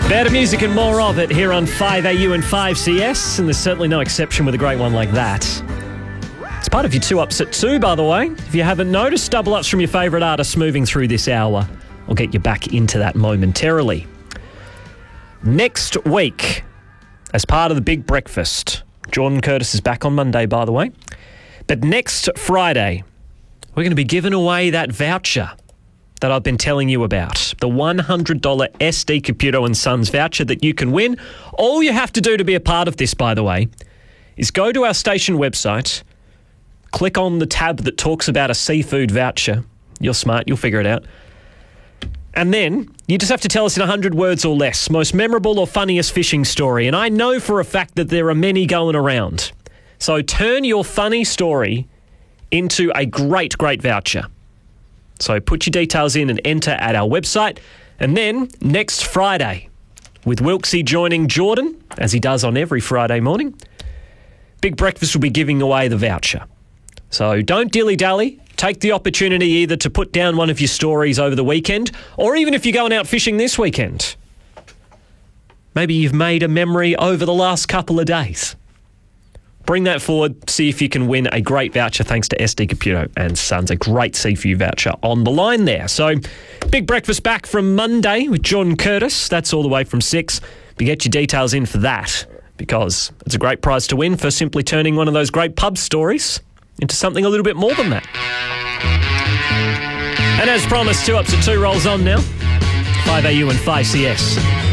Better music and more of it here on 5AU and 5CS, and there's certainly no exception with a great one like that. It's part of your 2 Ups at 2, by the way. If you haven't noticed, double ups from your favourite artists moving through this hour. I'll get you back into that momentarily. Next week, as part of the Big Breakfast, Jordan Curtis is back on Monday, by the way. But next Friday, we're going to be giving away that voucher that I've been telling you about. The $100 SD Caputo & Sons voucher that you can win. All you have to do to be a part of this, by the way, is go to our station website, click on the tab that talks about a seafood voucher. You're smart, you'll figure it out. And then you just have to tell us in 100 words or less, most memorable or funniest fishing story. And I know for a fact that there are many going around. So turn your funny story into a great voucher. So put your details in and enter at our website. And then next Friday, with Wilksy joining Jordan, as he does on every Friday morning, Big Breakfast will be giving away the voucher. So don't dilly-dally. Take the opportunity either to put down one of your stories over the weekend, or even if you're going out fishing this weekend. Maybe you've made a memory over the last couple of days. Bring that forward, see if you can win a great voucher thanks to SD Caputo & Sons, a great Seafood voucher on the line there. So, Big Breakfast back from Monday with Jordan Curtis. That's all the way from 6. But get your details in for that, because it's a great prize to win for simply turning one of those great pub stories into something a little bit more than that. And as promised, 2 Ups at 2 rolls on now. 5AU and 5CS.